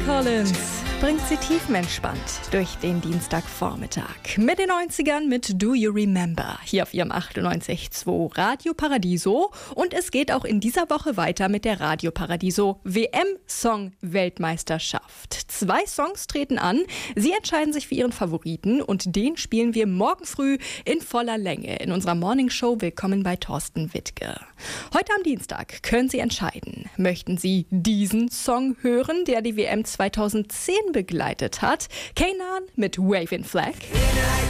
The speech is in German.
Collins bringt sie tiefenentspannt durch den Dienstagvormittag. Mit den 90ern mit Do You Remember hier auf ihrem 98.2 Radio Paradiso. Und es geht auch in dieser Woche weiter mit der Radio Paradiso WM-Song-Weltmeisterschaft. 2 Songs treten an. Sie entscheiden sich für ihren Favoriten und den spielen wir morgen früh in voller Länge in unserer Morningshow Willkommen bei Thorsten Wittke. Heute am Dienstag können Sie entscheiden. Möchten Sie diesen Song hören, der die WM 2010 begleitet hat? Kanan mit Waving Flag.